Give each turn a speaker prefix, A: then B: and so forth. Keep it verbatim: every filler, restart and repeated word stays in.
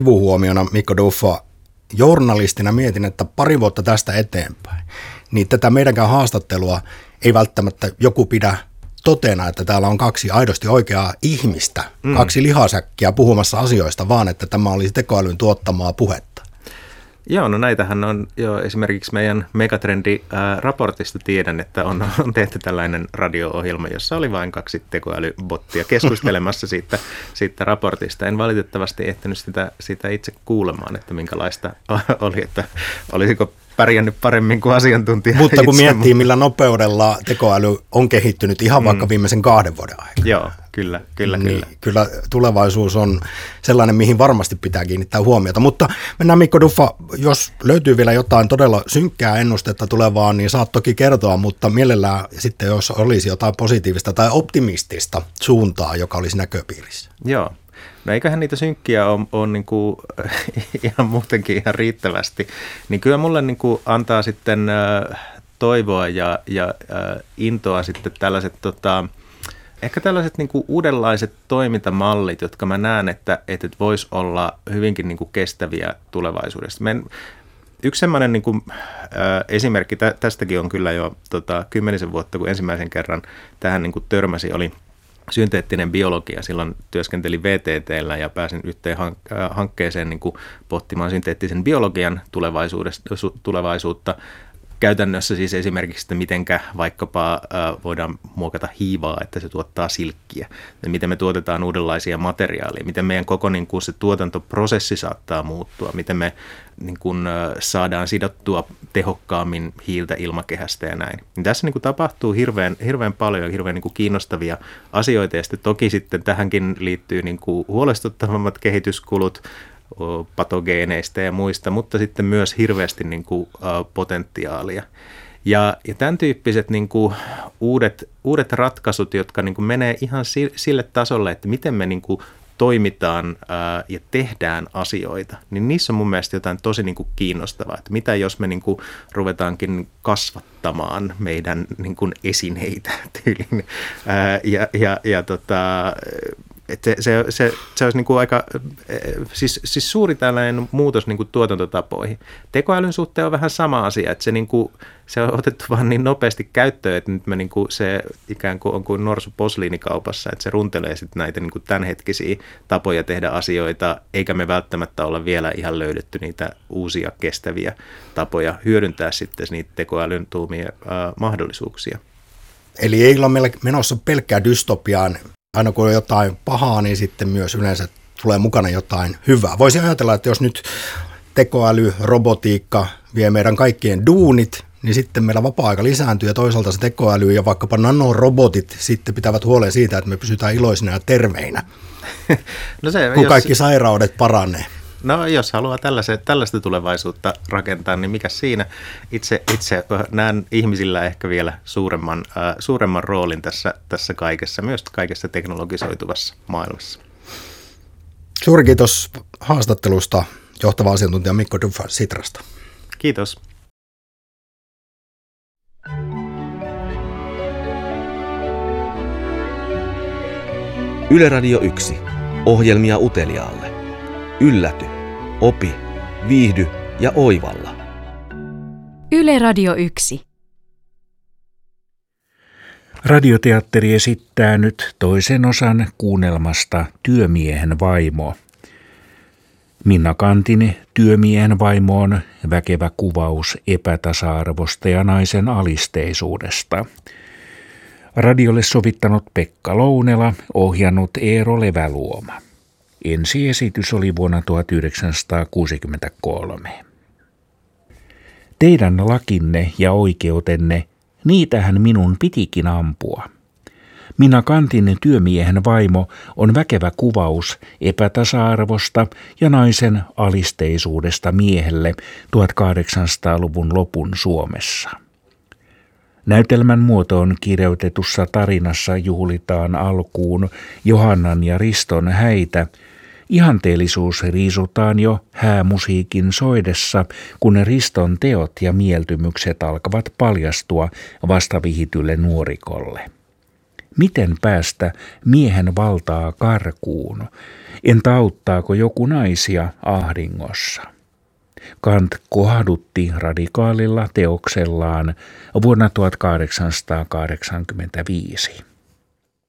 A: Sivuhuomiona Mikko Duffa, journalistina mietin, että pari vuotta tästä eteenpäin, niin tätä meidänkään haastattelua ei välttämättä joku pidä totena, että täällä on kaksi aidosti oikeaa ihmistä, mm. kaksi lihasäkkiä puhumassa asioista, vaan että tämä olisi tekoälyn tuottamaa puhetta.
B: Joo, no näitähän on jo esimerkiksi meidän Megatrendi-raportista tiedän, että on, on tehty tällainen radio-ohjelma, jossa oli vain kaksi tekoälybottia keskustelemassa siitä, siitä raportista. En valitettavasti ehtinyt sitä, sitä itse kuulemaan, että minkälaista oli, että olisiko pärjännyt paremmin kuin asiantuntija.
A: Mutta kun itse, miettii, millä nopeudella tekoäly on kehittynyt ihan vaikka mm. viimeisen kahden vuoden aikana.
B: Joo, kyllä, kyllä,
A: niin,
B: kyllä.
A: Kyllä tulevaisuus on sellainen, mihin varmasti pitää kiinnittää huomiota. Mutta mennään Mikko Duffa, jos löytyy vielä jotain todella synkkää ennustetta tulevaan, niin saat toki kertoa, mutta mielellään sitten, jos olisi jotain positiivista tai optimistista suuntaa, joka olisi näköpiirissä.
B: Joo. No eiköhän niitä synkkiä ole, ole niin kuin, ihan muutenkin ihan riittävästi, niin kyllä mulle niin kuin antaa sitten äh, toivoa ja, ja äh, intoa sitten tällaiset, tota, ehkä tällaiset niin kuin uudenlaiset toimintamallit, jotka mä näen, että, että voisi olla hyvinkin niin kuin kestäviä tulevaisuudessa. Men, yksi semmoinen niin kuin, äh, esimerkki, tä, tästäkin on kyllä jo tota, kymmenisen vuotta, kun ensimmäisen kerran tähän niin kuin törmäsi, oli synteettinen biologia. Silloin työskentelin V T T:llä ja pääsin yhteen hankkeeseen niin kuin pohtimaan synteettisen biologian tulevaisuutta. Käytännössä siis esimerkiksi, että mitenkä vaikkapa voidaan muokata hiivaa, että se tuottaa silkkiä. Ja miten me tuotetaan uudenlaisia materiaaleja, miten meidän koko niin kuin se tuotantoprosessi saattaa muuttua, miten me niin kuin saadaan sidottua tehokkaammin hiiltä ilmakehästä ja näin. Niin tässä niin kuin tapahtuu hirveän, hirveän paljon hirveän niin kuin kiinnostavia asioita ja sitten toki sitten tähänkin liittyy niin kuin huolestuttavammat kehityskulut patogeeneista ja muista, mutta sitten myös hirveästi niin kuin, uh, potentiaalia. Ja, ja tämän tyyppiset niin kuin, uudet, uudet ratkaisut, jotka niin kuin, menee ihan sille tasolle, että miten me niin kuin, toimitaan ää, ja tehdään asioita, niin niissä on mun mielestä jotain tosi niin kuin kiinnostavaa, että mitä jos me niin kuin ruvetaankin kasvattamaan meidän niin kuin esineitä tyyliin, ää, ja, ja, ja tota, että se, se, se, se olisi niin kuin aika, siis, siis suuri tällainen muutos niin kuin tuotantotapoihin. Tekoälyn suhteen on vähän sama asia, että se, niin kuin, se on otettu vaan niin nopeasti käyttöön, että nyt me niin kuin se ikään kuin on kuin norsu posliinikaupassa, että se runtelee sitten näitä niin kuin tämänhetkisiä tapoja tehdä asioita, eikä me välttämättä olla vielä ihan löydetty niitä uusia kestäviä tapoja hyödyntää sitten niitä tekoälyn tuomia äh, mahdollisuuksia.
A: Eli ei ole meillä menossa pelkkää dystopiaan. Aina kun on jotain pahaa, niin sitten myös yleensä tulee mukana jotain hyvää. Voisi ajatella, että jos nyt tekoäly, robotiikka vie meidän kaikkien duunit, niin sitten meillä vapaa-aika lisääntyy ja toisaalta se tekoäly ja vaikkapa nanorobotit sitten pitävät huolen siitä, että me pysytään iloisina ja terveinä, no se, kun jos, kaikki sairaudet paranee.
B: No jos haluaa tällaista tulevaisuutta rakentaa, niin mikä siinä? Itse, itse näen ihmisillä ehkä vielä suuremman, äh, suuremman roolin tässä, tässä kaikessa, myös kaikessa teknologisoituvassa maailmassa.
A: Suuri kiitos haastattelusta, johtava asiantuntija Mikko Duffa Sitrasta.
B: Kiitos.
C: Yle Radio yksi. Ohjelmia uteliaalle. Ylläty, opi, viihdy ja oivalla.
D: Yle Radio yksi.
E: Radioteatteri esittää nyt toisen osan kuunnelmasta Työmiehen vaimo. Minna Kantin Työmiehen vaimo on väkevä kuvaus epätasa-arvosta ja naisen alisteisuudesta. Radiolle sovittanut Pekka Lounela, ohjannut Eero Leväluoma. Ensiesitys oli vuonna tuhatyhdeksänsataakuusikymmentäkolme. Teidän lakinne ja oikeutenne, niitähän minun pitikin ampua. Minna Kantin Työmiehen vaimo on väkevä kuvaus epätasa-arvosta ja naisen alisteisuudesta miehelle tuhatkahdeksansataaluvun lopun Suomessa. Näytelmän muotoon kirjoitetussa tarinassa juhlitaan alkuun Johannan ja Riston häitä. Ihanteellisuus riisutaan jo häämusiikin soidessa, kun Riston teot ja mieltymykset alkavat paljastua vastavihitylle nuorikolle. Miten päästä miehen valtaa karkuun? Entä auttaako joku naisia ahdingossa? Kant kohdutti radikaalilla teoksellaan vuonna tuhatkahdeksansataakahdeksankymmentäviisi.